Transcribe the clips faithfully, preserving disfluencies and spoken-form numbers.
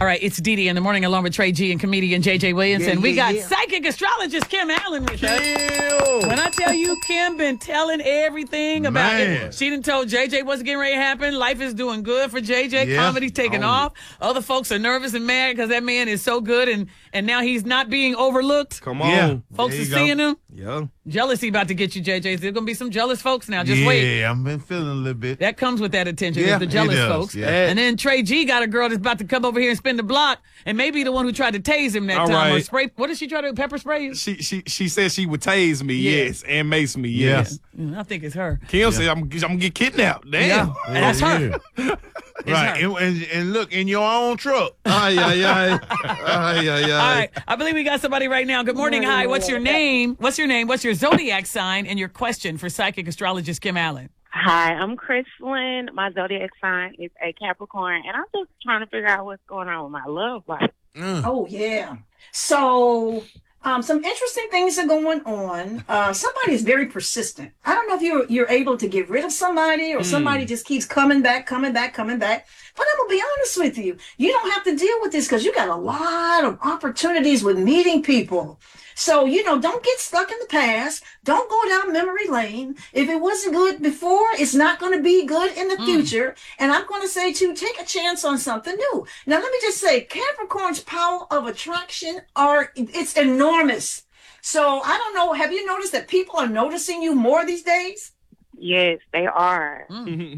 All right, it's Dee Dee in the morning along with Trey G and comedian J J Williamson. Yeah, we yeah, got yeah. psychic astrologist Kim Allen with us. Ew. When I tell you Kim been telling everything about Man. it, she done told J J what's getting ready to happen. Life is doing good for J J. Yeah. Comedy's taking Own off. Other folks are nervous and mad because that man is so good and, and now he's not being overlooked. Come on. Yeah. Folks There are you go. seeing him. Yeah. Jealousy about to get you, J J. There's going to be some jealous folks now. Just yeah, wait. I've been feeling a little bit. That comes with that attention, Yeah, is the it jealous does, folks. yeah. And then Trey G got a girl that's about to come over here and spin the block and maybe the one who tried to tase him that All time or right. spray. What did she try to do? Pepper spray? you? She she she said she would tase me, Yeah. yes, and mace me, Yeah. yes. Mm, I think it's her. Kim said I'm, I'm gonna get kidnapped. Damn. Yeah. And that's her. Yeah. It's Right. her. And, and, and look, in your own truck. Ay, ay, ay. Ay, ay, ay. All right. I believe we got somebody right now. Good morning. Hi. What's your name? What's your name? What's your zodiac sign? And your question for psychic astrologist Kim Allen. Hi, I'm Crystalline. My zodiac sign is a Capricorn, and I'm just trying to figure out what's going on with my love life. Mm. Oh, yeah. So, um, some interesting things are going on. Uh, somebody is very persistent. I don't know if you're you're able to get rid of somebody or somebody just keeps coming back, coming back, coming back. But I'm going to be honest with you. You don't have to deal with this because you got a lot of opportunities with meeting people. So, you know, don't get stuck in the past. Don't go down memory lane. If it wasn't good before, it's not going to be good in the future. And I'm going to say, too, take a chance on something new. Now, let me just say, Capricorn's power of attraction are, it's enormous. So I don't know. Have you noticed that people are noticing you more these days? Yes, they are.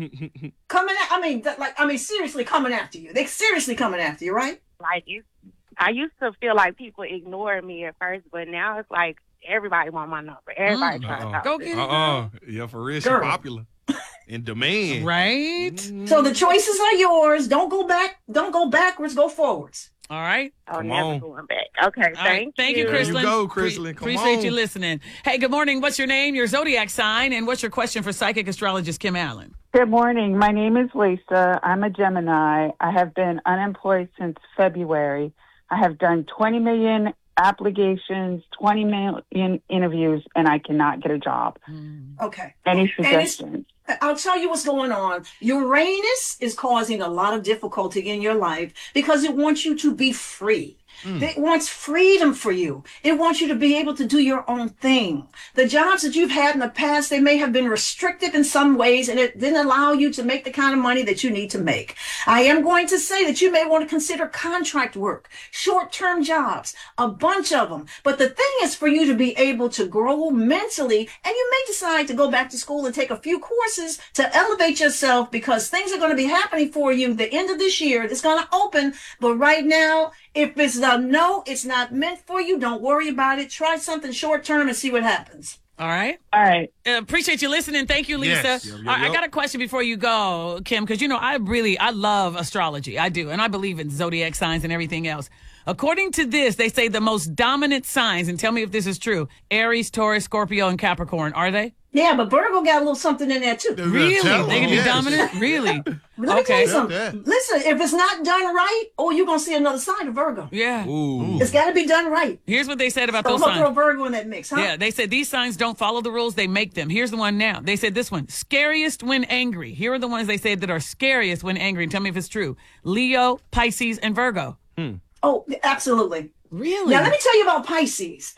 Coming at, I mean, th- like, I mean, seriously coming after you. They seriously coming after you, right? Like, it's, I used to feel like people ignored me at first, but now it's like everybody want my number. Everybody Mm. trying to Uh-uh. talk Go to get me. it. Uh-uh. Yeah, for real, she Girl. popular. In demand. Right? So the choices are yours. Don't go back. Don't go backwards. Go forwards. All right. Oh, Come never on. going back. Okay, All right. thank, Thank you, you. Crystalline. There you go, Pre- Crystalline. Come Appreciate on. you listening. Hey, good morning. What's your name, your zodiac sign, and what's your question for psychic astrologist Kim Allen? Good morning. My name is Lisa. I'm a Gemini. I have been unemployed since February. I have done twenty million applications, twenty million interviews, and I cannot get a job. Okay. Any it's- suggestions? I'll tell you what's going on. Uranus is causing a lot of difficulty in your life because it wants you to be free. It wants freedom for you. It wants you to be able to do your own thing. The jobs that you've had in the past, they may have been restrictive in some ways, and it didn't allow you to make the kind of money that you need to make. I am going to say that you may want to consider contract work, short-term jobs, a bunch of them. But the thing is for you to be able to grow mentally, and you may decide to go back to school and take a few courses to elevate yourself because things are going to be happening for you the end of this year. It's going to open, but right now, if it's a no, it's not meant for you, don't worry about it. Try something short term and see what happens. All right. All right. Uh, appreciate you listening. Thank you, Lisa. Yes. Yep, yep, All right, I yep. got a question before you go, Kim, because, you know, I really, I love astrology. I do. And I believe in zodiac signs and everything else. According to this, they say the most dominant signs, and tell me if this is true, Aries, Taurus, Scorpio, and Capricorn. Are they? Yeah, but Virgo got a little something in there too. They're Really? tell They can be them, yes. dominant? Really? Let me tell Okay. you something. Tell that. Listen, if it's not done right, oh, you're going to see another side of Virgo. Yeah. Ooh. It's got to be done right. Here's what they said about So those I'm going to throw signs. Virgo in that mix, huh? Yeah, they said these signs don't follow the rules, they make them. Here's the one now. They said this one, scariest when angry. Here are the ones they said that are scariest when angry. Tell me if it's true. Leo, Pisces, and Virgo. Oh, absolutely. Really? Now, let me tell you about Pisces.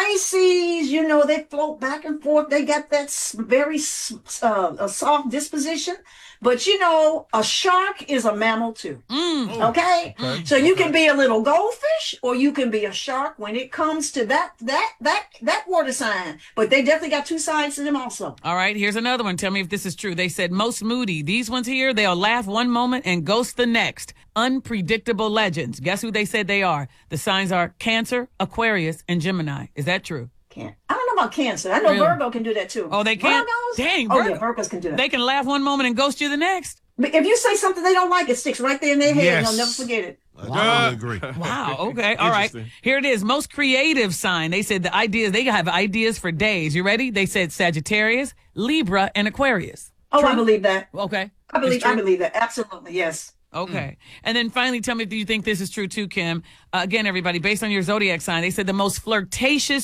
Pisces, you know, they float back and forth. They got that s- very s- uh, a soft disposition. But, you know, a shark is a mammal, too. Mm. Okay? So you can be a little goldfish or you can be a shark when it comes to that, that, that, that water sign. But they definitely got two sides to them also. All right, here's another one. Tell me if this is true. They said most moody. These ones here, they'll laugh one moment and ghost the next. Unpredictable legends. Guess who they said they are? The signs are Cancer, Aquarius, and Gemini. Is that true? Can't. I don't know about Cancer. I know Really? Virgo can do that too. Oh, they can? Virgos? Dang, Oh, Virgo. yeah, Virgos can do that. They can laugh one moment and ghost you the next. But if you say something they don't like, it sticks right there in their head and Yes. they'll never forget it. I totally agree. Wow. Okay. All right. Interesting. Here it is. Most creative sign. They said the ideas, they have ideas for days. You ready? They said Sagittarius, Libra, and Aquarius. Oh, I believe that. Okay. I believe It's true? I believe that. Absolutely, yes. Okay. And then finally, tell me if you think this is true too, Kim. Uh, again, everybody, based on your zodiac sign, they said the most flirtatious